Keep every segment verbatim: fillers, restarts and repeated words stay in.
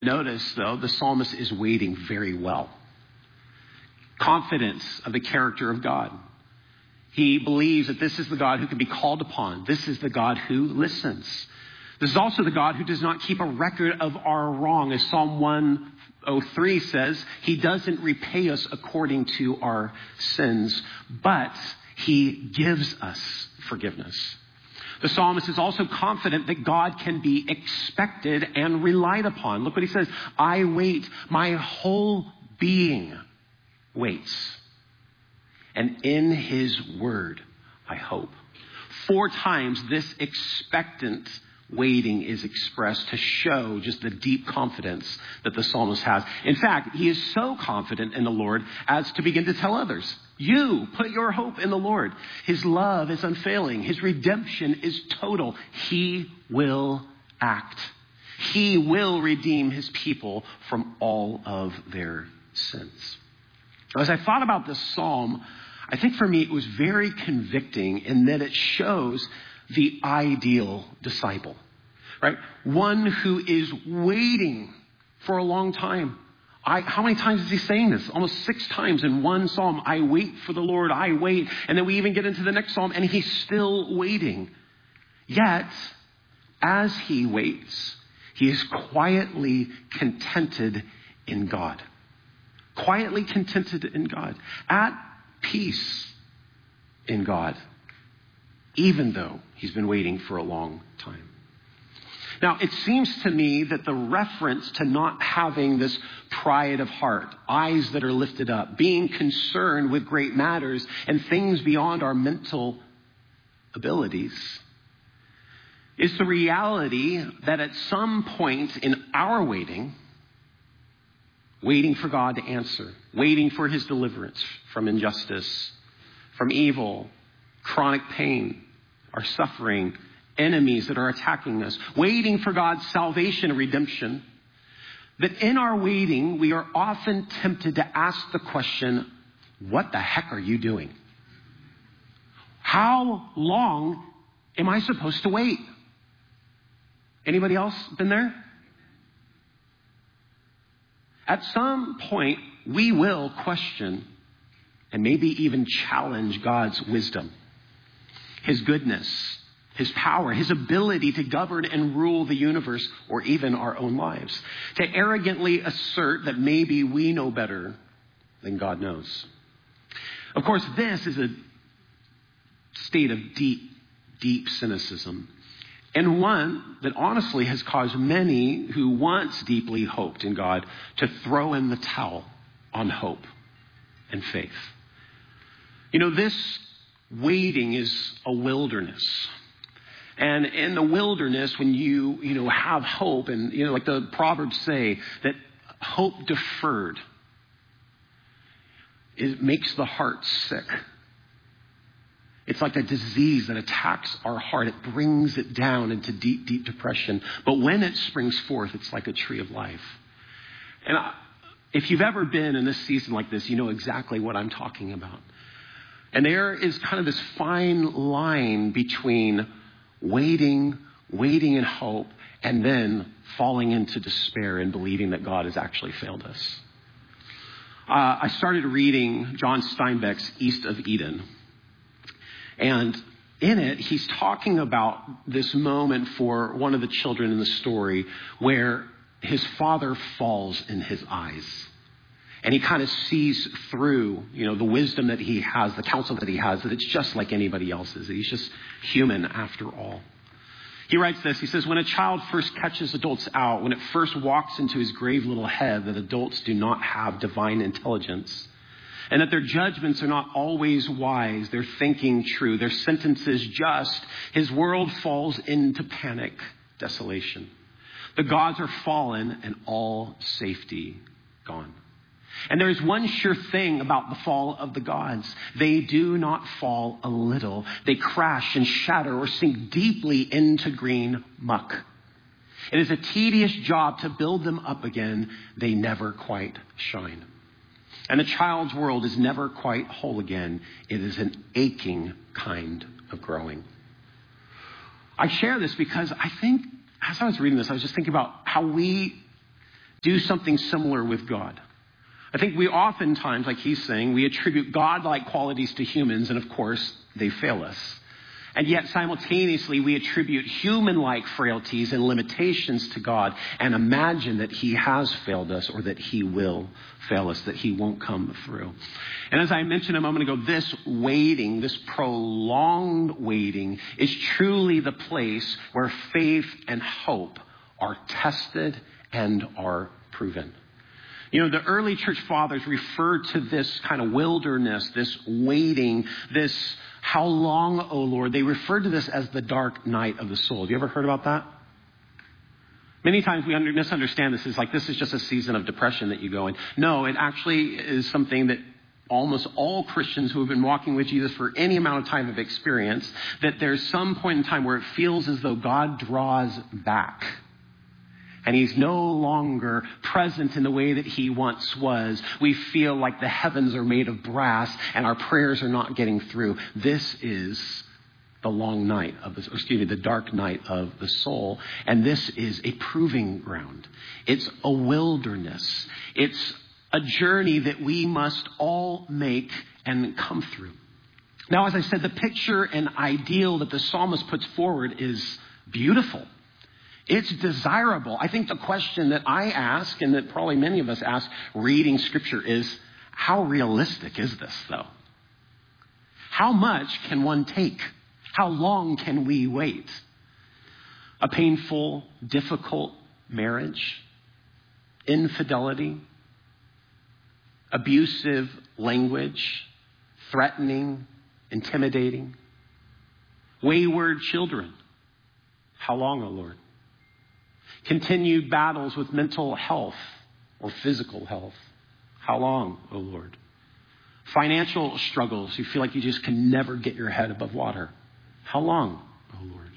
Notice, though, the psalmist is waiting very well. Confidence of the character of God. He believes that this is the God who can be called upon. This is the God who listens. This is also the God who does not keep a record of our wrong. As Psalm one oh three says, he doesn't repay us according to our sins, but he gives us forgiveness. The psalmist is also confident that God can be expected and relied upon. Look what he says. I wait. My whole being waits. And in his word, I hope. Four times this expectant waiting is expressed to show just the deep confidence that the psalmist has. In fact, he is so confident in the Lord as to begin to tell others, you put your hope in the Lord. His love is unfailing. His redemption is total. He will act. He will redeem his people from all of their sins. As I thought about this psalm, I think for me it was very convicting in that it shows the ideal disciple, right? One who is waiting for a long time. I, how many times is he saying this? Almost six times in one psalm. I wait for the Lord. I wait. And then we even get into the next psalm and he's still waiting. Yet, as he waits, he is quietly contented in God. Quietly contented in God. At peace in God. Even though he's been waiting for a long time. Now, it seems to me that the reference to not having this pride of heart, eyes that are lifted up, being concerned with great matters and things beyond our mental abilities, is the reality that at some point in our waiting, waiting for God to answer, waiting for his deliverance from injustice, from evil, chronic pain, our suffering, enemies that are attacking us, waiting for God's salvation and redemption, that in our waiting, we are often tempted to ask the question, what the heck are you doing? How long am I supposed to wait? Anybody else been there? At some point, we will question and maybe even challenge God's wisdom, his goodness, his power, his ability to govern and rule the universe or even our own lives. To arrogantly assert that maybe we know better than God knows. Of course, this is a state of deep, deep cynicism. And one that honestly has caused many who once deeply hoped in God to throw in the towel on hope and faith. You know, this waiting is a wilderness. And in the wilderness, when you, you know, have hope, and, you know, like the Proverbs say, that hope deferred, it makes the heart sick. It's like a disease that attacks our heart. It brings it down into deep, deep depression. But when it springs forth, it's like a tree of life. And I, if you've ever been in this season like this, you know exactly what I'm talking about. And there is kind of this fine line between waiting, waiting in hope, and then falling into despair and believing that God has actually failed us. Uh, I started reading John Steinbeck's East of Eden. And in it, he's talking about this moment for one of the children in the story where his father falls in his eyes. And he kind of sees through, you know, the wisdom that he has, the counsel that he has, that it's just like anybody else's. That he's just human after all. He writes this, he says, when a child first catches adults out, when it first walks into his grave little head that adults do not have divine intelligence, and that their judgments are not always wise, their thinking true, their sentences just, his world falls into panic, desolation. The gods are fallen and all safety gone. And there is one sure thing about the fall of the gods. They do not fall a little. They crash and shatter or sink deeply into green muck. It is a tedious job to build them up again. They never quite shine. And the child's world is never quite whole again. It is an aching kind of growing. I share this because I think, as I was reading this, I was just thinking about how we do something similar with God. I think we oftentimes, like he's saying, we attribute God-like qualities to humans, and of course, they fail us. And yet simultaneously, we attribute human-like frailties and limitations to God and imagine that he has failed us or that he will fail us, that he won't come through. And as I mentioned a moment ago, this waiting, this prolonged waiting is truly the place where faith and hope are tested and are proven. You know, the early church fathers referred to this kind of wilderness, this waiting, this how long, O Lord? They referred to this as the dark night of the soul. Have you ever heard about that? Many times we under, misunderstand this as like this is just a season of depression that you go in. No, it actually is something that almost all Christians who have been walking with Jesus for any amount of time have experienced, that there's some point in time where it feels as though God draws back. And he's no longer present in the way that he once was. We feel like the heavens are made of brass and our prayers are not getting through. This is the long night of the, excuse me, the dark night of the soul. And this is a proving ground. It's a wilderness. It's a journey that we must all make and come through. Now, as I said, the picture and ideal that the psalmist puts forward is beautiful. It's desirable. I think the question that I ask, and that probably many of us ask reading scripture, is how realistic is this, though? How much can one take? How long can we wait? A painful, difficult marriage, infidelity, abusive language, threatening, intimidating, wayward children. How long, O Lord? Continued battles with mental health or physical health. How long, O Lord? Financial struggles. You feel like you just can never get your head above water. How long, O Lord?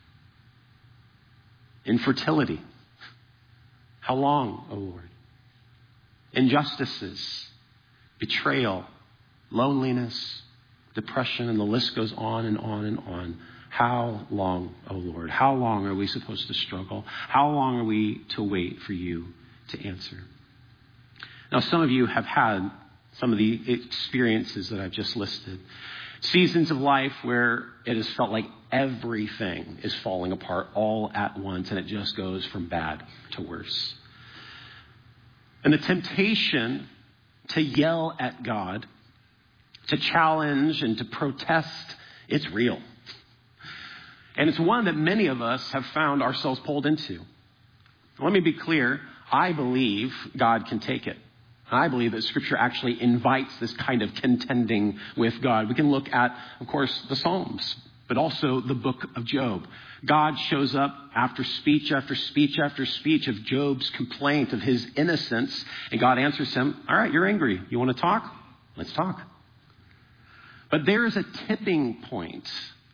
Infertility. How long, O Lord? Injustices, betrayal, loneliness, depression, and the list goes on and on and on. How long, O Lord? How long are we supposed to struggle? How long are we to wait for you to answer? Now, some of you have had some of the experiences that I've just listed. Seasons of life where it has felt like everything is falling apart all at once, and it just goes from bad to worse. And the temptation to yell at God, to challenge and to protest, it's real. And it's one that many of us have found ourselves pulled into. Let me be clear. I believe God can take it. I believe that Scripture actually invites this kind of contending with God. We can look at, of course, the Psalms, but also the book of Job. God shows up after speech after speech after speech of Job's complaint of his innocence, and God answers him, all right, you're angry. You want to talk? Let's talk. But there is a tipping point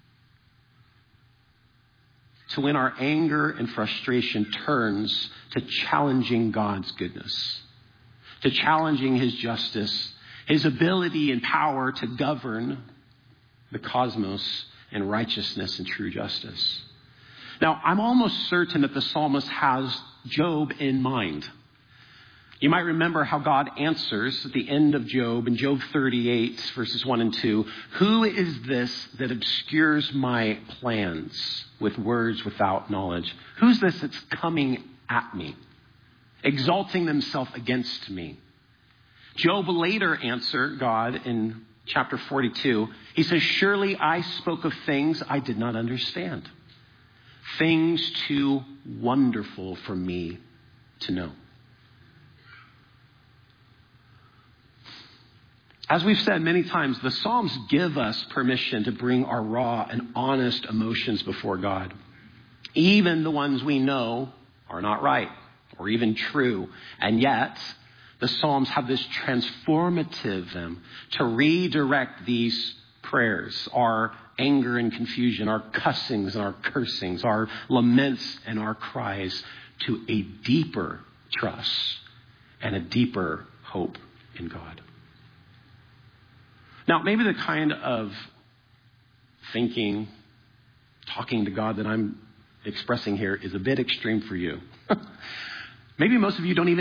to when our anger and frustration turns to challenging God's goodness, to challenging his justice, his ability and power to govern the cosmos in righteousness and true justice. Now, I'm almost certain that the psalmist has Job in mind. You might remember how God answers at the end of Job in Job thirty-eight, verses one and two. Who is this that obscures my plans with words without knowledge? Who's this that's coming at me, exalting themselves against me? Job later answered God in chapter forty-two. He says, surely I spoke of things I did not understand, things too wonderful for me to know. As we've said many times, the Psalms give us permission to bring our raw and honest emotions before God. Even the ones we know are not right or even true. And yet, the Psalms have this transformative them to redirect these prayers, our anger and confusion, our cussings and our cursings, our laments and our cries, to a deeper trust and a deeper hope in God. Now, maybe the kind of thinking, talking to God that I'm expressing here is a bit extreme for you. Maybe most of you don't even